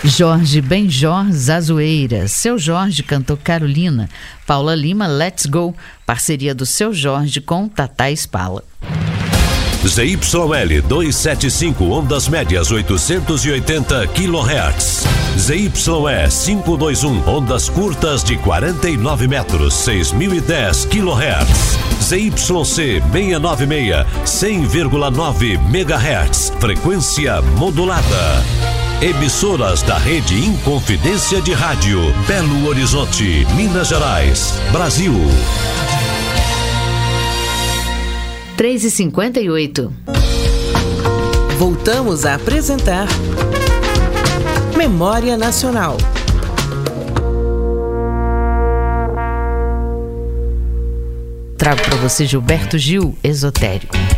Jorge Benjor, Zazoeira. Seu Jorge cantou Carolina. Paula Lima, Let's Go. Parceria do Seu Jorge com Tatá Spala. ZYL 275, ondas médias 880 kHz. ZYE 521, ondas curtas de 49 metros, 6010 kHz. ZYC 696, 100,9 MHz, frequência modulada. Emissoras da Rede Inconfidência de Rádio, Belo Horizonte, Minas Gerais, Brasil. 3h58. Voltamos a apresentar Memória Nacional. Trago para você Gilberto Gil, Esotérico.